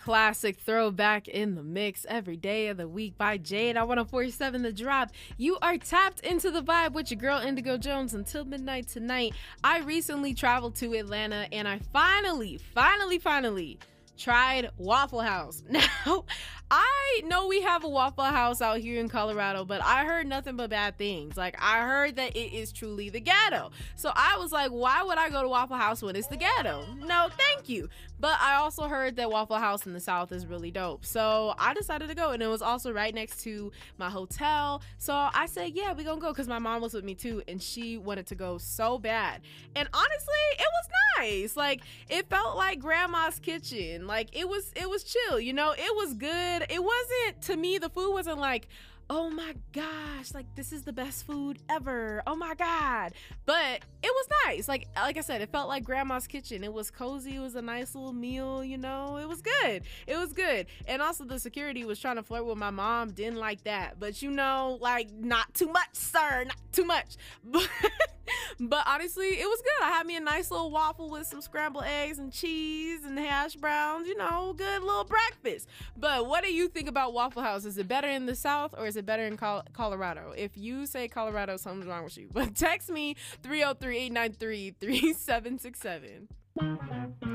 classic throwback in the mix every day of the week by Jade. I 104.7 The Drop. You are tapped into the vibe with your girl Indigo Jones until midnight tonight. I recently traveled to Atlanta and I finally tried Waffle House. Now, I know we have a Waffle House out here in Colorado, but I heard nothing but bad things. Like, I heard that it is truly the ghetto. So I was like, why would I go to Waffle House when it's the ghetto? No, thank you. But I also heard that Waffle House in the South is really dope. So I decided to go, and it was also right next to my hotel. So I said, yeah, we gonna go, because my mom was with me too, and she wanted to go so bad. And honestly, it was nice. Like, it felt like grandma's kitchen. Like, it was chill, you know? It was good. It wasn't, to me, the food wasn't like, oh my gosh, like this is the best food ever, oh my god. But it was nice. Like I said, it felt like grandma's kitchen. It was cozy. It was a nice little meal, you know. It was good. It was good. And also the security was trying to flirt with my mom. Didn't like that. But you know, like, not too much, sir, not too much. But honestly, it was good. I had me a nice little waffle with some scrambled eggs and cheese and hash browns, you know, good little breakfast. But what do you think about Waffle House? Is it better in the South or is it better in Colorado? If you say Colorado, something's wrong with you. But text me 303-893-3767.